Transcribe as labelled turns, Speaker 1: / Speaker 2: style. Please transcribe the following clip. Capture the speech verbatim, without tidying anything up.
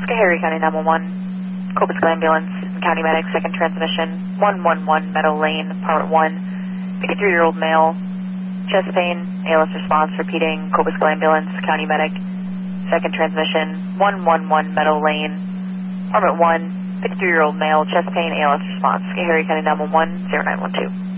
Speaker 1: Harry County nine one one, Corpus Ambulance, County Medic, second transmission, one one one Meadow Lane, apartment one, fifty-three-year-old male, chest pain, A L S response, repeating, Corpus Ambulance, County Medic, second transmission, one one one Meadow Lane, apartment one, fifty-three-year-old male, chest pain, A L S response, Harry County nine one one, zero nine one two.